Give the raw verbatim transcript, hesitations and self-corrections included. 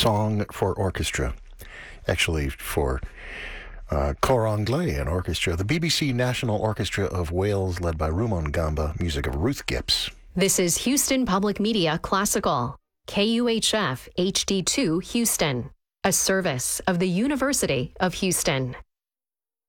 song for orchestra, actually for uh, Cor Anglais, an orchestra, the B B C National Orchestra of Wales, led by Rumon Gamba, music of Ruth Gibbs. This is Houston Public Media Classical, K U H F H D two Houston, a service of the University of Houston.